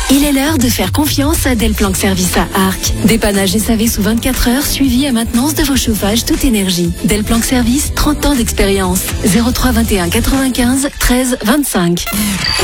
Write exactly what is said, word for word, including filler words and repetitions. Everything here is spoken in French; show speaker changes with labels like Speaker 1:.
Speaker 1: Il est l'heure de faire confiance à Delplanque Service à Arques. Dépannage S A V sous vingt-quatre heures, suivi et maintenance de vos chauffages toute énergie. Delplanque Service, trente ans d'expérience. zéro trois vingt et un quatre-vingt-quinze treize vingt-cinq.